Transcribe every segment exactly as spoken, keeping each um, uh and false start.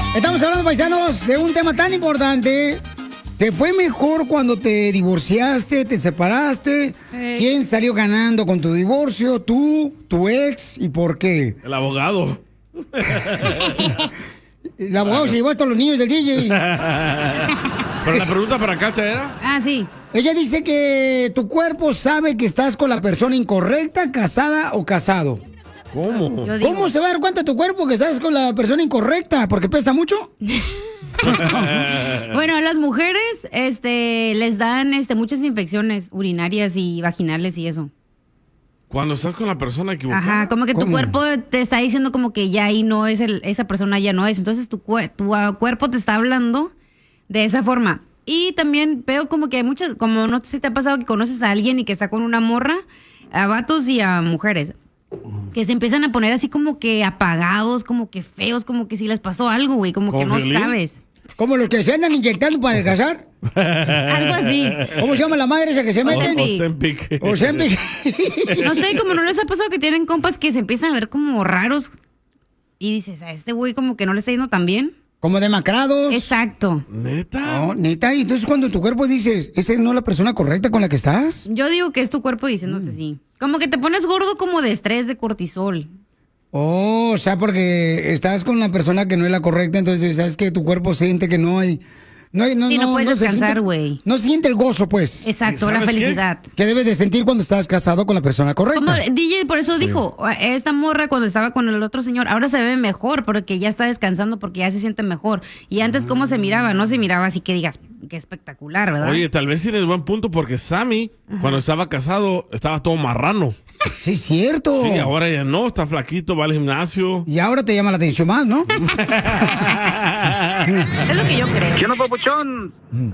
Estamos hablando, paisanos, de un tema tan importante. ¿Te fue mejor cuando te divorciaste, te separaste? Hey. ¿Quién salió ganando con tu divorcio? ¿Tú, tu ex y por qué? El abogado. El abogado se llevó a todos los niños del D J. Pero la pregunta para Cacha era... Ah, sí. Ella dice que tu cuerpo sabe que estás con la persona incorrecta, casada o casado. ¿Cómo? Yo digo- ¿Cómo se va a dar cuenta tu cuerpo que estás con la persona incorrecta? ¿Porque pesa mucho? Bueno, a las mujeres, este, les dan, este, muchas infecciones urinarias y vaginales y eso. Cuando estás con la persona equivocada. Ajá, como que tu ¿Cómo? cuerpo te está diciendo como que ya ahí no es el, esa persona ya no es. Entonces tu, cue- tu ah, cuerpo te está hablando de esa forma. Y también veo como que hay muchas, como no sé si te ha pasado que conoces a alguien y que está con una morra, a vatos y a mujeres, que se empiezan a poner así como que apagados, como que feos, como que si les pasó algo, güey, como que ¿Con no violín? sabes. ¿Como los que se andan inyectando para adelgazar? Algo así. ¿Cómo se llama la madre esa que se mete? Ozempic. O Ozempic. Ozempic. No sé, como no les ha pasado que tienen compas que se empiezan a ver como raros y dices, a este güey como que no le está yendo tan bien. Como demacrados. Exacto. ¿Neta? No, neta, y entonces cuando tu cuerpo dices, ¿esa no es la persona correcta con la que estás? Yo digo que es tu cuerpo diciéndote sí. Como que te pones gordo como de estrés, de cortisol. Oh, o sea, porque estás con la persona que no es la correcta, entonces sabes que tu cuerpo siente que no hay... No, hay- no, Sí, no puedes se descansar, siente- güey. No siente el gozo, pues. Exacto, ¿Y la sabes qué? felicidad. Que debes de sentir cuando estás casado con la persona correcta. Como D J por eso dijo, esta morra cuando estaba con el otro señor, ahora se ve mejor porque ya está descansando, porque ya se siente mejor. Y antes, ¿cómo se miraba? No se miraba así que digas, qué espectacular, ¿verdad? Oye, tal vez tienes buen punto porque Sammy, cuando estaba casado, estaba todo marrano. Sí, es cierto. Sí, ahora ya no, está flaquito, va al gimnasio. Y ahora te llama la atención más, ¿no? Es lo que yo creo. ¿Qué no, papuchón?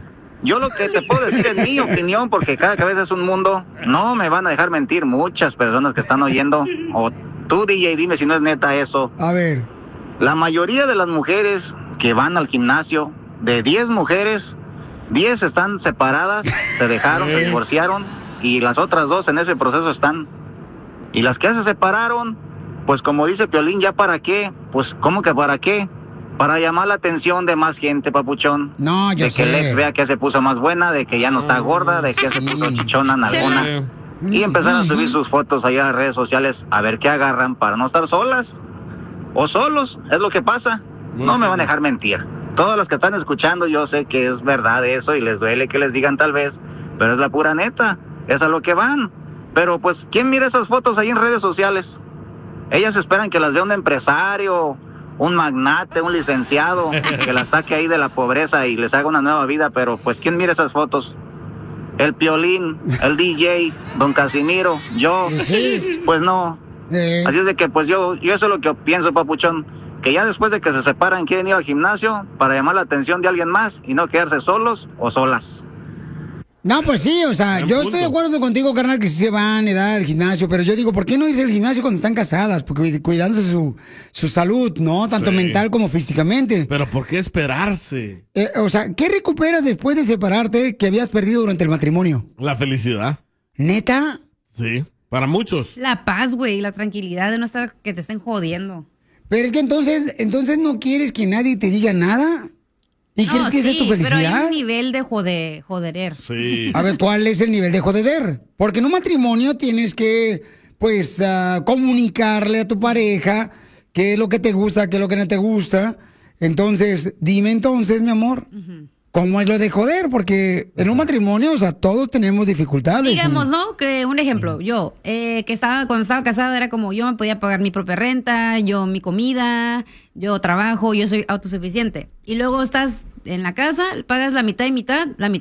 Yo lo que te puedo decir es mi opinión, porque cada cabeza es un mundo. No me van a dejar mentir muchas personas que están oyendo. O tú, D J, dime si no es neta eso. A ver. La mayoría de las mujeres que van al gimnasio, de diez mujeres, diez están separadas, se dejaron, se divorciaron, y las otras dos en ese proceso están. Y las que ya se separaron, pues como dice Piolín, ¿ya para qué? Pues, ¿cómo que para qué? Para llamar la atención de más gente, papuchón. No, yo de sé. que el ex vea que se puso más buena, de que ya no está gorda, de que se puso chichona en alguna. Eh, Y empezaron a subir sus fotos allá en las redes sociales a ver qué agarran para no estar solas. O solos, es lo que pasa. No me van a dejar mentir. Todas las que están escuchando, yo sé que es verdad eso y les duele que les digan tal vez, pero es la pura neta, es a lo que van. Pero pues, ¿quién mira esas fotos ahí en redes sociales? Ellas esperan que las vea un empresario, un magnate, un licenciado, que las saque ahí de la pobreza y les haga una nueva vida, pero pues, ¿quién mira esas fotos? El Piolín, el D J, Don Casimiro, yo, Sí. pues no. Eh, Así es de que pues yo, yo eso es lo que pienso, papuchón, que ya después de que se separan quieren ir al gimnasio para llamar la atención de alguien más y no quedarse solos o solas. No, pues sí, o sea, Buen yo punto. estoy de acuerdo contigo, carnal, que sí se van a dar al gimnasio, pero yo digo, ¿por qué no irse al gimnasio cuando están casadas? Porque cuidándose su, su salud, ¿no? Tanto Sí. mental como físicamente. Pero ¿por qué esperarse? Eh, o sea, ¿qué recuperas después de separarte que habías perdido durante el matrimonio? La felicidad. ¿Neta? Sí. Para muchos. La paz, güey, la tranquilidad de no estar que te estén jodiendo. Pero es que entonces, entonces no quieres que nadie te diga nada. ¿Y No, crees que esa es tu sí, pero hay felicidad? un nivel de jode, joderer. Sí. A ver, ¿cuál es el nivel de joder? Porque en un matrimonio tienes que, pues, ah, comunicarle a tu pareja qué es lo que te gusta, qué es lo que no te gusta. Entonces, dime entonces, mi amor, ¿cómo es lo de joder? Porque en un matrimonio, o sea, todos tenemos dificultades. Digamos, y- ¿no? Que un ejemplo, yo, eh, que estaba, cuando estaba casada era como yo me podía pagar mi propia renta, yo mi comida, yo trabajo, yo soy autosuficiente. Y luego estás en la casa, pagas la mitad y mitad, la, mi-